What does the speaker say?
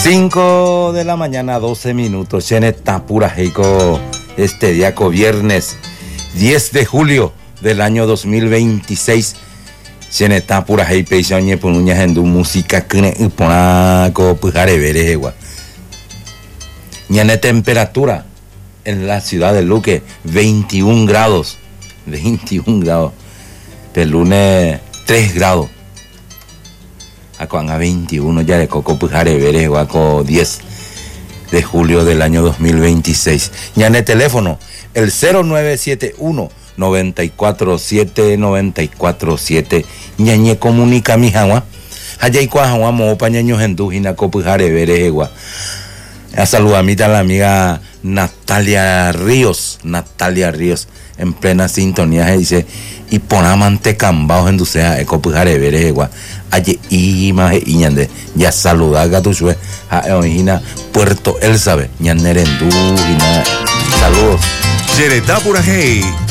5 de la mañana, 12 minutos. Cheneta pura heico. Este día viernes 10 de julio del año 2026. Cheneta pura heipe y soñe por uñas en du música que ponaco pujare veregua. Ñane temperatura en la ciudad de Luque 21 grados. 21 grados. El lunes 3 grados. A 21 ya de coco pujare veres guaco 10 de julio del año 2026. Ya en el teléfono el 0971 947 947 ñañe comunica mi jagua allá y cuajagua mo pañaños en dujina co pujare veres gua. A saludamita a la amiga Natalia Ríos en plena sintonía dice y ponamante cambaos en dulcea ecopujare veregua aye imaje iñande ya saludaga tu shue a origina Puerto Elsabe ñanerendú saludos Cheneta pura hey